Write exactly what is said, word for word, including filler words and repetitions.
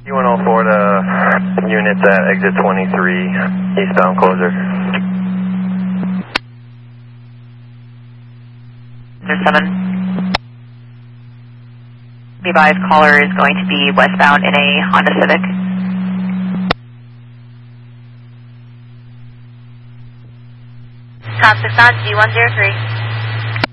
one oh four to units at exit twenty-three, eastbound closer. There's seven. Levi's caller is going to be westbound in a Honda Civic. Top six on G one zero three.